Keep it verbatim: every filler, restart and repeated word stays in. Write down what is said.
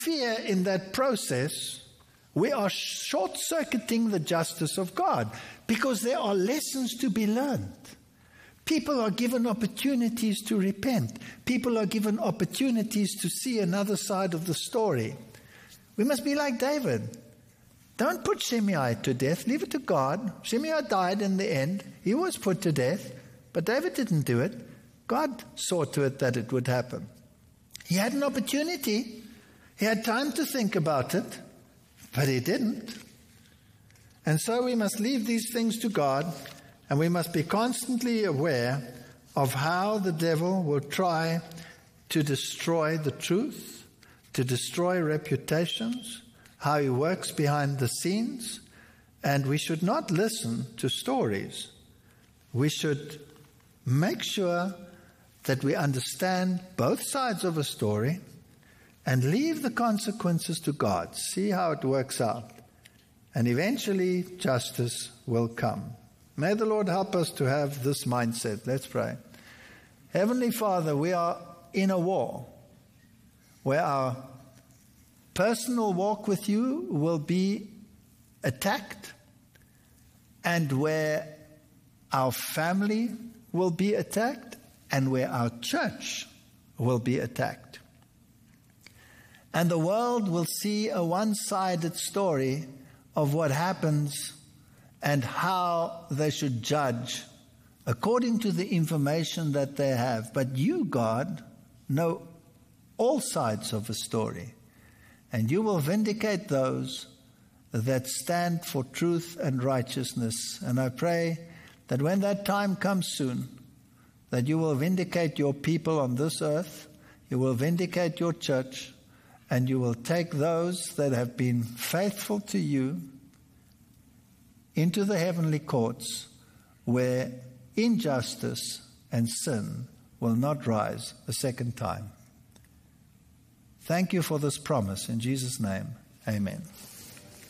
fear in that process, we are short-circuiting the justice of God, because there are lessons to be learned. People are given opportunities to repent. People are given opportunities to see another side of the story. We must be like David. Don't put Shimei to death. Leave it to God. Shimei died in the end. He was put to death, but David didn't do it. God saw to it that it would happen. He had an opportunity. He had time to think about it, but he didn't. And so we must leave these things to God, and we must be constantly aware of how the devil will try to destroy the truth, to destroy reputations, how he works behind the scenes. And we should not listen to stories. We should make sure that we understand both sides of a story and leave the consequences to God. See how it works out. And eventually justice will come. May the Lord help us to have this mindset. Let's pray. Heavenly Father, we are in a war where our personal walk with you will be attacked, and where our family will be attacked, and where our church will be attacked. And the world will see a one-sided story of what happens and how they should judge according to the information that they have. But you, God, know all sides of a story, and you will vindicate those that stand for truth and righteousness. And I pray that when that time comes soon, that you will vindicate your people on this earth, you will vindicate your church, and you will take those that have been faithful to you into the heavenly courts, where injustice and sin will not rise a second time. Thank you for this promise. In Jesus' name, amen.